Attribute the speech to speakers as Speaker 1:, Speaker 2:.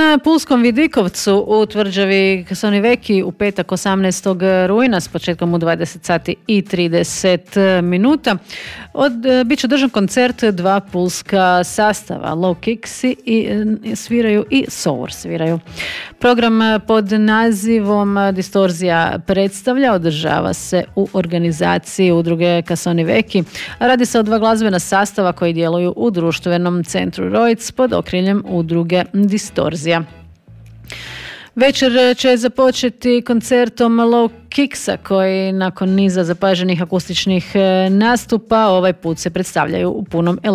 Speaker 1: Na Pulskom Vidikovcu u tvrđavi Kasoni Veki u petak 18. rujna s početkom u 20 sati i 30 minuta bit će održan koncert dva pulska sastava, Low Kicksi sviraju i Sour sviraju. Program pod nazivom Distorzija predstavlja održava se u organizaciji udruge Kasoni Veki. Radi se o dva glazbena sastava koji djeluju u društvenom centru Rojc pod okriljem udruge Distorzija. Večer će započeti koncertom Low Kicksa koji nakon niza zapaženih akustičnih nastupa ovaj put se predstavljaju u punom